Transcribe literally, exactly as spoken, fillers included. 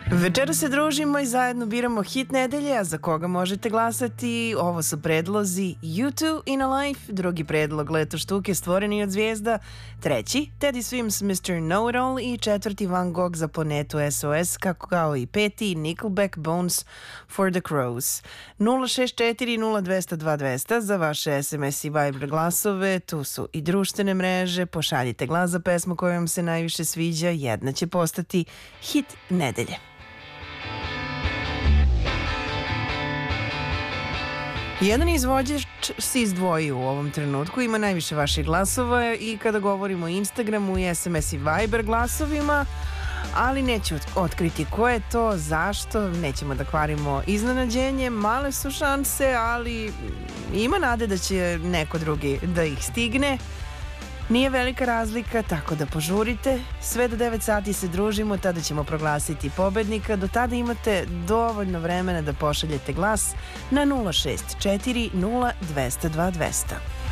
Večera se družimo i zajedno biramo hit nedelje, a za koga možete glasati? Ovo su predlozi U dva In a Life, drugi predlog Leto štuke stvoreni od zvijezda, treći Teddy Swims mister Know-It-All i četvrti Van Gogh za planetu S O S, kako kao i peti Nickelback Bones for the Crows. nula šest četiri nula dva zero dva dva zero za vaše S M S i Viber glasove, tu su i društvene mreže, pošaljite glas za pesmu koja vam se najviše sviđa, jedna će postati hit nedelje. Jedan izvođač se izdvojio u ovom trenutku, ima najviše vaših glasova i kada govorimo o Instagramu i S M S i Viber glasovima, ali neću otkriti ko je to, zašto, nećemo da kvarimo iznenađenje, male su šanse, ali ima nade da će neko drugi da ih stigne. Nije velika razlika, tako da požurite. Sve do devet sati se družimo, tada ćemo proglasiti pobednika. Do tada imate dovoljno vremena da pošaljete glas na nula šest četiri nula dva zero dva dva zero.